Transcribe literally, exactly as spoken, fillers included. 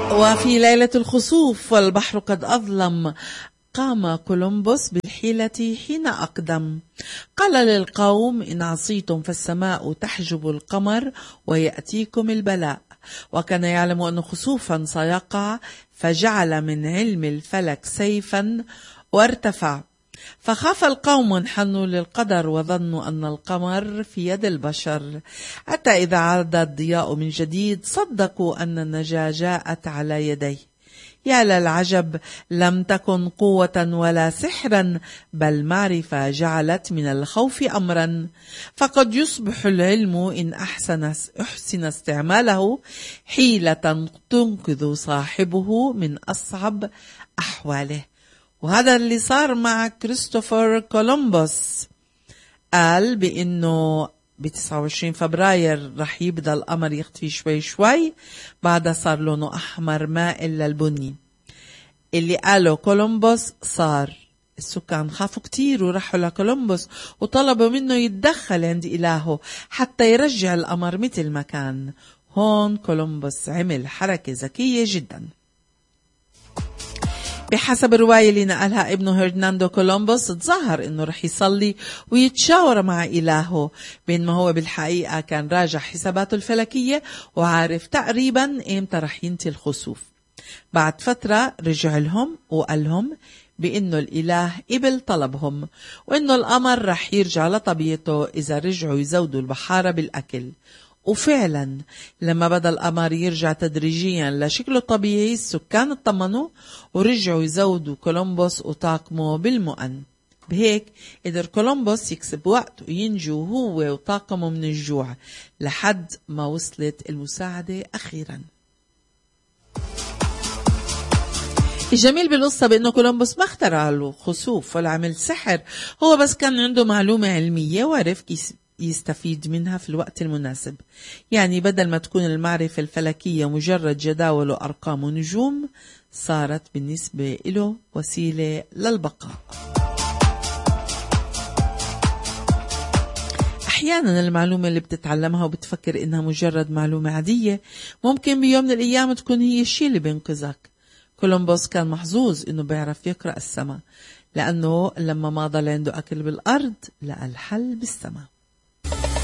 وفي ليلة الخسوف والبحر قد أظلم قام كولومبوس بالحيلة حين أقدم. قال للقوم: إن عصيتم فالسماء تحجب القمر ويأتيكم البلاء. وكان يعلم أن خسوفا سيقع، فجعل من علم الفلك سيفا وارتفع. فخاف القوم وانحنوا للقدر وظنوا أن القمر في يد البشر، حتى إذا عاد الضياء من جديد صدقوا أن النجاة جاءت على يديه. يا للعجب، لم تكن قوة ولا سحرا، بل معرفة جعلت من الخوف أمرا. فقد يصبح العلم إن أحسن, أحسن استعماله حيلة تنقذ صاحبه من أصعب أحواله. وهذا اللي صار مع كريستوفر كولومبوس. قال بأنه ب تسعة وعشرين فبراير رح يبدأ القمر يختفي شوي شوي، بعدها صار لونه أحمر مائل للبني. اللي قاله كولومبوس صار. السكان خافوا كتير وراحوا لكولومبوس وطلبوا منه يتدخل عند إلهه حتى يرجع القمر مثل ما كان. هون كولومبوس عمل حركة ذكية جدا. بحسب الرواية اللي نقلها ابنه هرناندو كولومبوس، تظاهر انه رح يصلي ويتشاور مع إلهه، بينما هو بالحقيقة كان راجع حساباته الفلكية وعارف تقريبا ايمتى رح ينتهي الخسوف. بعد فترة رجع لهم وقال لهم بأنه الإله قبل طلبهم، وأنه القمر رح يرجع لطبيعته إذا رجعوا يزودوا البحارة بالأكل. وفعلا لما بدأ القمر يرجع تدريجيا لشكله الطبيعي، السكان اطمنوا ورجعوا يزودوا كولومبوس وطاقمه بالمؤن. بهيك قدر كولومبوس يكسب وقت وينجو هو وطاقمه من الجوع لحد ما وصلت المساعدة أخيرا. الجميل بالقصة بأنه كولومبوس ما اخترع له خسوف ولا عمل سحر، هو بس كان عنده معلومة علمية وعرف يستفيد منها في الوقت المناسب. يعني بدل ما تكون المعرفة الفلكية مجرد جداول وأرقام ونجوم، صارت بالنسبة له وسيلة للبقاء. أحيانا المعلومة اللي بتتعلمها وبتفكر إنها مجرد معلومة عادية ممكن بيوم من الأيام تكون هي الشيء اللي بينقذك. كولومبوس كان محظوظ إنه بيعرف يقرأ السماء، لأنه لما ما ضل عنده أكل بالأرض لقى الحل بالسماء.